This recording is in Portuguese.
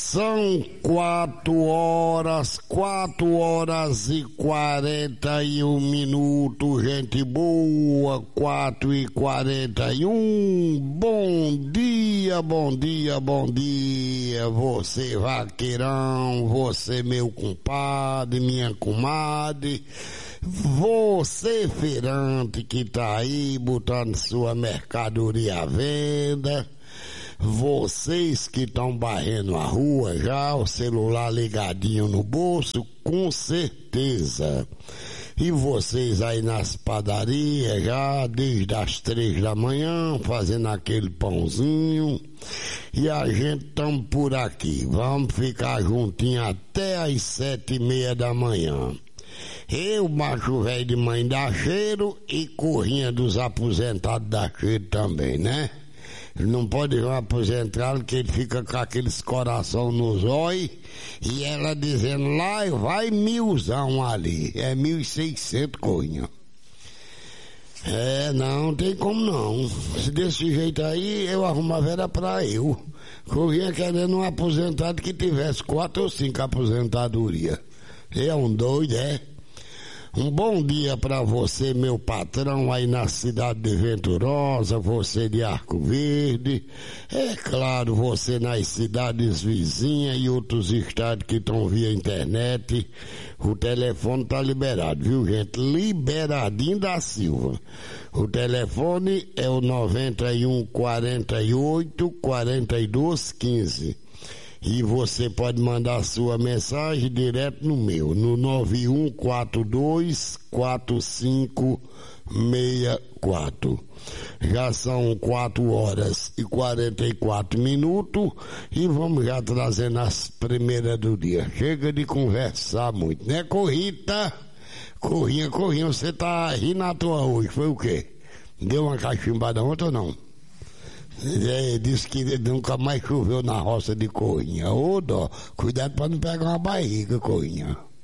São 4 horas e 41 minutos, gente boa, 4h41. Bom dia, bom dia, bom dia, você vaqueirão, você meu compadre, minha comadre, você feirante que tá aí botando sua mercadoria à venda, vocês que estão varrendo a rua já, o celular ligadinho no bolso, com certeza. E vocês aí nas padarias já, desde as 3 da manhã, fazendo aquele pãozinho. E a gente estamos por aqui, vamos ficar juntinho até as 7h30 da manhã. Eu, macho velho de mãe da cheiro e corrinha dos aposentados da cheiro também, né? Ele não pode ir um aposentado que ele fica com aqueles coração nos olhos e ela dizendo lá vai 1000zão ali, é 1.600 corrinha. Não tem como não. Se desse jeito aí eu arrumava era pra eu. Corria querendo um aposentado que tivesse 4 ou 5 aposentadoria. É um doido, é? Um bom dia para você, meu patrão, aí na cidade de Venturosa, você de Arco Verde, é claro, você nas cidades vizinhas e outros estados que estão via internet, o telefone tá liberado, viu, gente? Liberadinho da Silva. O telefone é o 91 48 42 15. E você pode mandar sua mensagem direto no meu, no 91424564. Já são 4h44 e vamos já trazendo as primeiras do dia. Chega de conversar muito, né, Corrita? Corrinha, você tá rindo à toa hoje, foi o quê? Deu uma cachimbada ontem ou não? Disse que nunca mais choveu na roça de Corrinha. Ô dó, cuidado pra não pegar uma barriga, Corrinha.